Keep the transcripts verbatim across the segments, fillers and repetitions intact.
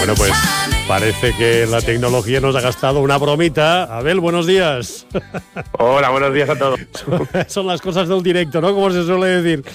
Bueno, pues parece que la tecnología nos ha gastado una bromita. Abel, buenos días. Hola, buenos días a todos. Son las cosas del directo, ¿no? Como se suele decir.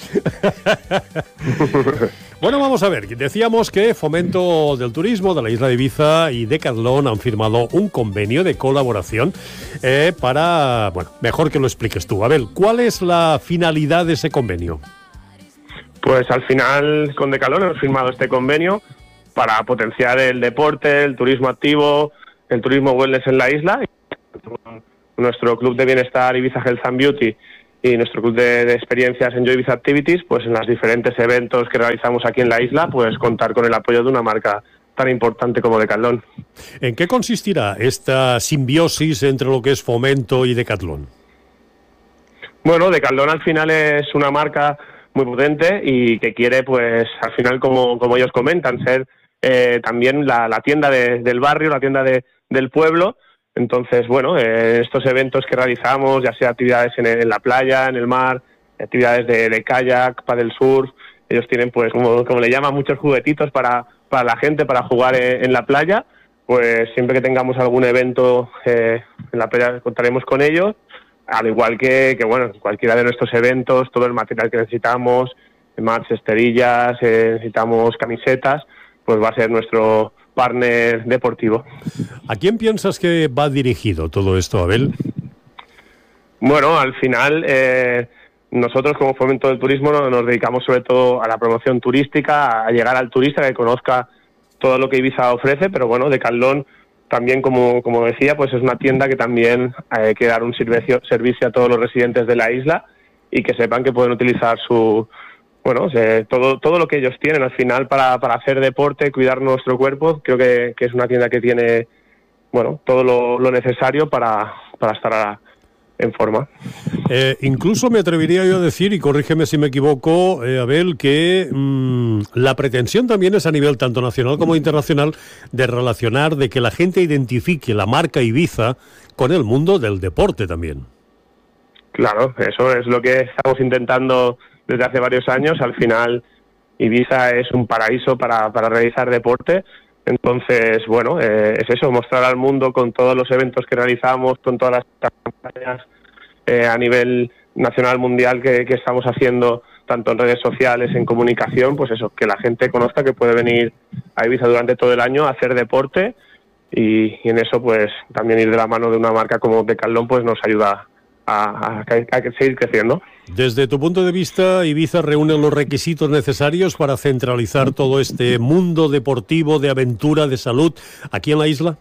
Bueno, vamos a ver. Decíamos que Fomento del Turismo de la isla de Ibiza y Decathlon han firmado un convenio de colaboración eh, para... Bueno, mejor que lo expliques tú. Abel, ¿cuál es la finalidad de ese convenio? Pues al final con Decathlon hemos firmado este convenio para potenciar el deporte, el turismo activo, el turismo wellness en la isla. Nuestro club de bienestar Ibiza Health and Beauty y nuestro club de, de experiencias Enjoy Ibiza Activities, pues en los diferentes eventos que realizamos aquí en la isla, pues contar con el apoyo de una marca tan importante como Decathlon. ¿En qué consistirá esta simbiosis entre lo que es Fomento y Decathlon? Bueno, Decathlon al final es una marca muy potente y que quiere, pues al final, como, como ellos comentan, ser eh, también la, la tienda de, del barrio, la tienda de, del pueblo. Entonces, bueno, eh, estos eventos que realizamos, ya sea actividades en, en la playa, en el mar, actividades de, de kayak, paddle surf, ellos tienen, pues, como, como le llaman, muchos juguetitos para, para la gente, para jugar en, en la playa. Pues siempre que tengamos algún evento eh, en la playa contaremos con ellos, al igual que, que, bueno, cualquiera de nuestros eventos, todo el material que necesitamos, mats, esterillas, eh, necesitamos camisetas, pues va a ser nuestro partner deportivo. ¿A quién piensas que va dirigido todo esto, Abel? Bueno, al final eh, nosotros como Fomento del Turismo nos dedicamos sobre todo a la promoción turística, a llegar al turista que conozca todo lo que Ibiza ofrece, pero bueno, Decathlon también, como, como decía, pues es una tienda que también hay que dar un servicio, servicio a todos los residentes de la isla y que sepan que pueden utilizar su... Bueno, o sea, todo todo lo que ellos tienen al final para, para hacer deporte, cuidar nuestro cuerpo. Creo que, que es una tienda que tiene, bueno, todo lo, lo necesario para, para estar a, en forma. Eh, incluso me atrevería yo a decir, y corrígeme si me equivoco, eh, Abel, que mmm, la pretensión también es a nivel tanto nacional como internacional de relacionar, de que la gente identifique la marca Ibiza con el mundo del deporte también. Claro, eso es lo que estamos intentando desde hace varios años. Al final, Ibiza es un paraíso para, para realizar deporte. Entonces, bueno, eh, es eso, mostrar al mundo con todos los eventos que realizamos, con todas las campañas eh, a nivel nacional, mundial que, que estamos haciendo, tanto en redes sociales, en comunicación, pues eso, que la gente conozca que puede venir a Ibiza durante todo el año a hacer deporte y, y en eso, pues, también ir de la mano de una marca como Decathlon, pues nos ayuda a, a, a seguir creciendo. Desde tu punto de vista, Ibiza reúne los requisitos necesarios para centralizar todo este mundo deportivo, de aventura, de salud, aquí en la isla.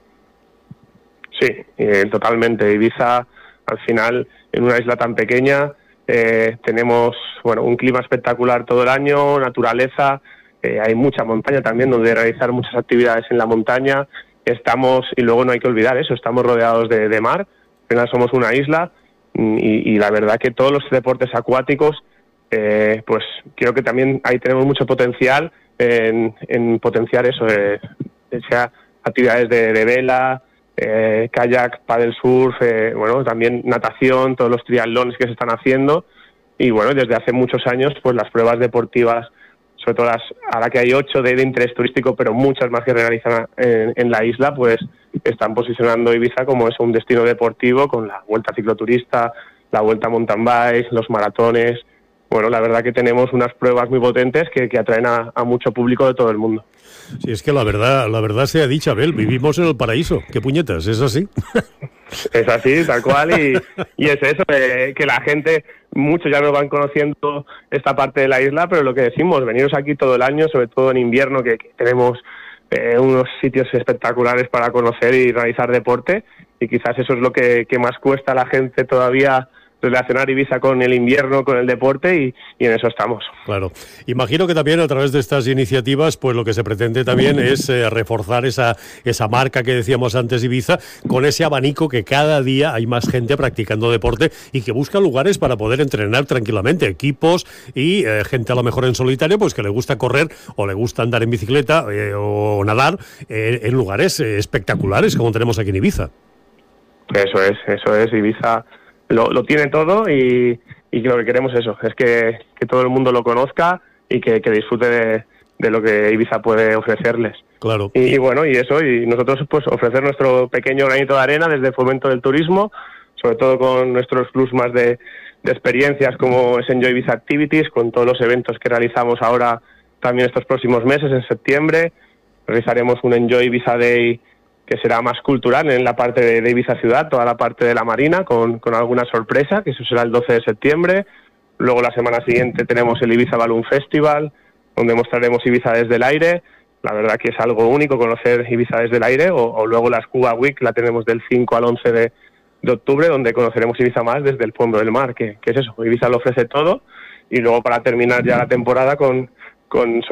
Sí, eh, totalmente. Ibiza, al final, en una isla tan pequeña, eh, tenemos bueno un clima espectacular todo el año, naturaleza, eh, hay mucha montaña también, donde realizar muchas actividades en la montaña. Estamos, y luego no hay que olvidar eso, estamos rodeados de, de mar, apenas somos una isla. Y, y la verdad que todos los deportes acuáticos, eh, pues creo que también ahí tenemos mucho potencial en, en potenciar eso, eh, sea actividades de, de vela, eh, kayak, paddle surf, eh, bueno, también natación, todos los triatlones que se están haciendo y bueno, desde hace muchos años pues las pruebas deportivas, sobre todo las, ahora que hay ocho de, de interés turístico, pero muchas más que realizan en, en la isla, pues están posicionando Ibiza como es un destino deportivo con la vuelta cicloturista, la vuelta mountain bike, los maratones. Bueno, la verdad que tenemos unas pruebas muy potentes que, que atraen a, a mucho público de todo el mundo. Sí, es que la verdad, la verdad sea dicha, Abel, vivimos en el paraíso. ¿Qué puñetas? ¿Es así? Es así, tal cual, y, y es eso, eh, que la gente, muchos ya nos van conociendo esta parte de la isla, pero lo que decimos, veniros aquí todo el año, sobre todo en invierno, que, que tenemos eh, unos sitios espectaculares para conocer y realizar deporte, y quizás eso es lo que, que más cuesta a la gente todavía, relacionar Ibiza con el invierno, con el deporte, y, y en eso estamos. Claro. Imagino que también a través de estas iniciativas, pues lo que se pretende también es eh, reforzar esa, esa marca que decíamos antes, Ibiza, con ese abanico que cada día hay más gente practicando deporte y que busca lugares para poder entrenar tranquilamente, equipos y eh, gente a lo mejor en solitario, pues que le gusta correr o le gusta andar en bicicleta eh, o nadar eh, en lugares eh, espectaculares como tenemos aquí en Ibiza. Eso es, eso es, Ibiza Lo, lo tiene todo y, y lo que queremos es eso, es que, que todo el mundo lo conozca y que, que disfrute de, de lo que Ibiza puede ofrecerles. Claro. Y, y bueno, y eso, y nosotros pues ofrecer nuestro pequeño granito de arena desde Fomento del Turismo, sobre todo con nuestros plus más de, de experiencias como es Enjoy Ibiza Activities, con todos los eventos que realizamos ahora también estos próximos meses, en septiembre. Realizaremos un Enjoy Ibiza Day que será más cultural en la parte de, de Ibiza Ciudad, toda la parte de la Marina, con, con alguna sorpresa, que eso será el doce de septiembre. Luego la semana siguiente tenemos el Ibiza Balloon Festival, donde mostraremos Ibiza desde el aire. La verdad que es algo único conocer Ibiza desde el aire, o, o luego la Scuba Week, la tenemos del cinco al once de, de octubre, donde conoceremos Ibiza más desde el fondo del mar, que, que es eso, Ibiza lo ofrece todo. Y luego para terminar ya la temporada con... con